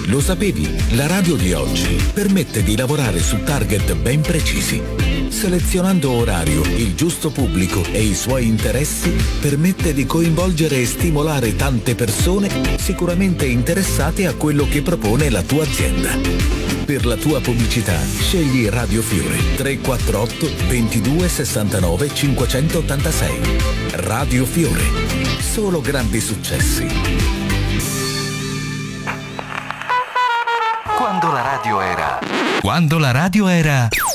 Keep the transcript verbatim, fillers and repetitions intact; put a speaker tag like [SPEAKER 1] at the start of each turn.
[SPEAKER 1] Lo sapevi? La radio di oggi permette di lavorare su target ben precisi. Selezionando orario, il giusto pubblico e i suoi interessi, permette di coinvolgere e stimolare tante persone sicuramente interessate a quello che propone la tua azienda. Per la tua pubblicità, scegli Radio Fiore tre quattro otto ventidue sessantanove cinquecentottantasei. Radio Fiore. Solo grandi successi.
[SPEAKER 2] Quando la radio era...
[SPEAKER 3] Quando la radio era